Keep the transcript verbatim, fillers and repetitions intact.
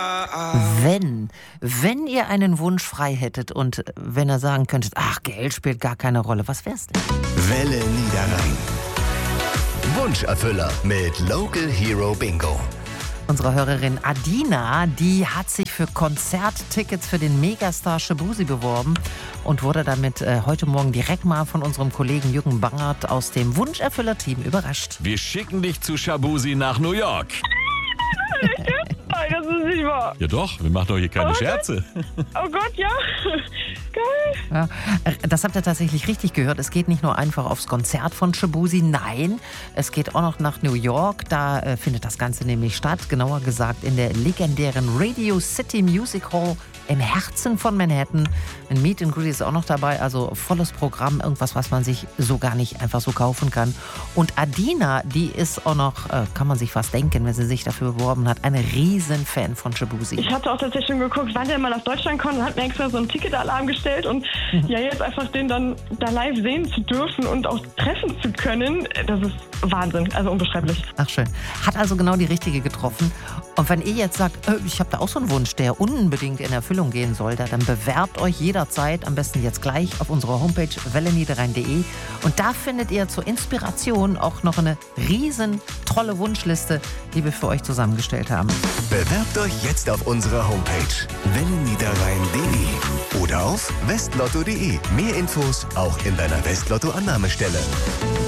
Wenn, wenn ihr einen Wunsch frei hättet und wenn ihr sagen könntet, ach, Geld spielt gar keine Rolle, was wär's denn? Welle Niederrhein. Wunscherfüller mit Local Hero Bingo. Unsere Hörerin Adina, die hat sich für Konzerttickets für den Megastar Shaboozey beworben und wurde damit äh, heute Morgen direkt mal von unserem Kollegen Jürgen Bangert aus dem Wunscherfüller-Team überrascht. Wir schicken dich zu Shaboozey nach New York. Nein, das ist nicht wahr. Ja doch, wir machen doch hier keine Oh Scherze. Oh Gott, ja. Geil. Ja, das habt ihr tatsächlich richtig gehört. Es geht nicht nur einfach aufs Konzert von Shaboozey, nein, es geht auch noch nach New York. Da äh, findet das Ganze nämlich statt, genauer gesagt in der legendären Radio City Music Hall im Herzen von Manhattan. Ein Meet and Greet ist auch noch dabei, also volles Programm, irgendwas, was man sich so gar nicht einfach so kaufen kann. Und Adina, die ist auch noch, äh, kann man sich fast denken, wenn sie sich dafür beworben hat, eine Riesenfan von Shaboozey. Ich hatte auch tatsächlich schon geguckt, wann der mal nach Deutschland kommt und hat mir extra so einen Ticketalarm gestellt und mhm. ja, jetzt einfach den dann da live sehen zu dürfen und auch treffen zu können, das ist Wahnsinn, also unbeschreiblich. Ach schön. Hat also genau die richtige getroffen. Und wenn ihr jetzt sagt, äh, ich habe da auch so einen Wunsch, der unbedingt in Erfüllung gehen sollte, dann bewerbt euch jederzeit, am besten jetzt gleich, auf unserer Homepage welle niederrhein punkt de. Und da findet ihr zur Inspiration auch noch eine riesen tolle Wunschliste, die wir für euch zusammengestellt haben. Bewerbt euch jetzt auf unserer Homepage welle niederrhein punkt de oder auf westlotto punkt de. Mehr Infos auch in deiner Westlotto-Annahmestelle.